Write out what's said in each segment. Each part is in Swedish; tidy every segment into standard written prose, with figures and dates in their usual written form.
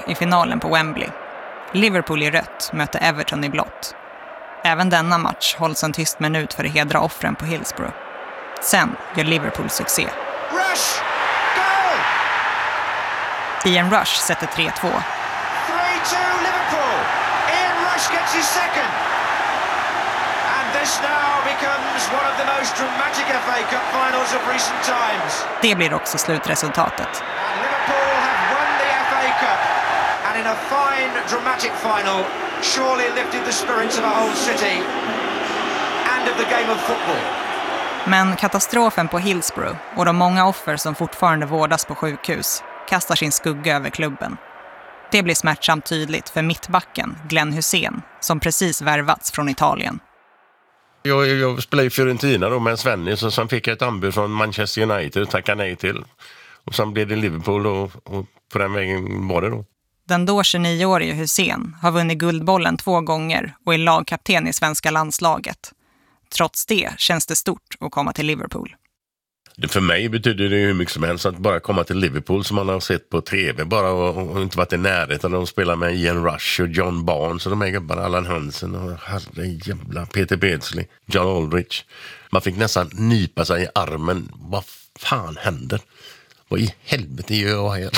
i finalen på Wembley. Liverpool i rött möter Everton i blått. Även denna match hålls en tyst minut för att hedra offren på Hillsborough. Sen gör Liverpool succé. Rush! Goal! Ian Rush sätter 3-2. 3-2 Liverpool. Ian Rush gets his second. And this now becomes one of the most dramatic FA Cup finals of recent times. Det blir också slutresultatet. And Liverpool have won the FA Cup. And in a fine dramatic final, surely lifted the spirits of a whole city and of the game of football. Men katastrofen på Hillsborough och de många offer som fortfarande vårdas på sjukhus kastar sin skugga över klubben. Det blir smärtsamt tydligt för mittbacken Glenn Hussein som precis värvats från Italien. Jag spelade i Fiorentina då med Svenny, så sen fick jag ett anbud från Manchester United och tackade nej till. Och sen blev det Liverpool och på den vägen var det då. Den då 29-årige Hussein har vunnit Guldbollen 2 gånger och är lagkapten i svenska landslaget. Trots det känns det stort att komma till Liverpool. För mig betyder det hur mycket som helst att bara komma till Liverpool som man har sett på tv bara och inte varit i närheten. De spelar med Ian Rush och John Barnes och de är bara Allan Hansen och herrejävla Peter Beardsley, John Aldrich. Man fick nästan nypa sig i armen. Vad fan händer? Vad i helvete gör jag här?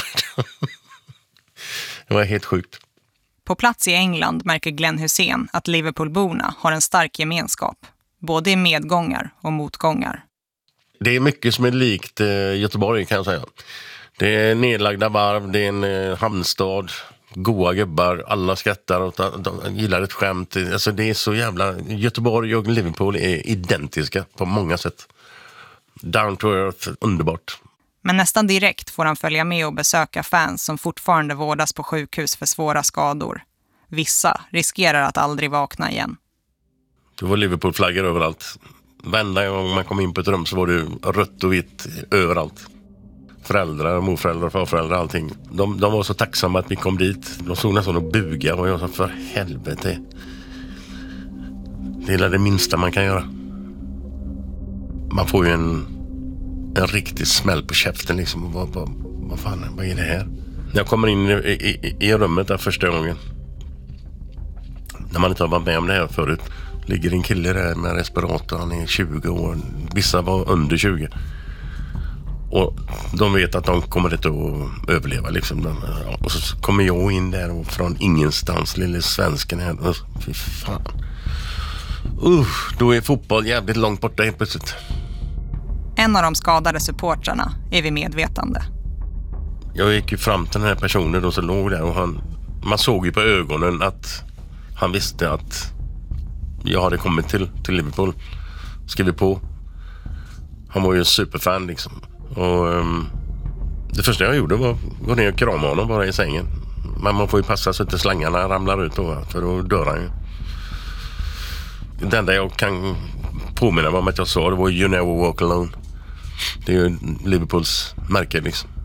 Det var helt sjukt. På plats i England märker Glenn Hussein att Liverpoolborna har en stark gemenskap. Både i medgångar och motgångar. Det är mycket som är likt Göteborg kan jag säga. Det är nedlagda varv, det är en hamnstad, goa gubbar, alla skrattar och de gillar ett skämt. Alltså det är så jävla... Göteborg och Liverpool är identiska på många sätt. Down to earth, underbart. Men nästan direkt får han följa med och besöka fans som fortfarande vårdas på sjukhus för svåra skador. Vissa riskerar att aldrig vakna igen. Det var Liverpool-flaggor överallt. Varenda gång man kom in på ett rum så var det rött och vitt överallt. Föräldrar, morföräldrar, farföräldrar, allting. De var så tacksamma att vi kom dit. De såg nästan och bugade och jag sa för helvete. Det är det minsta man kan göra. Man får ju en riktig smäll på käften liksom. Vad fan, vad är det här? När jag kommer in i rummet där första gången. När man inte har varit med om det här förut. Ligger en kille där med respirator, han är 20 år. Vissa var under 20. Och de vet att de kommer inte att överleva liksom. Och så kommer jag in där och från ingenstans, lille svensken här. Och fy fan. Då är fotboll jävligt långt borta helt plötsligt. En av de skadade supportrarna är vid medvetande. Jag gick ju fram till den här personen och så låg där och man såg ju på ögonen att han visste att jag hade kommit till Liverpool. Skrev på. Han var ju en superfan liksom. Och det första jag gjorde var att gå ner och krama honom bara i sängen. Men man får ju passa så att inte slangarna ramlar ut då, för då dör han ju. Det enda jag kan påminna mig om att jag sa, det var You Never Walk Alone. Det är ju Liverpools märke liksom.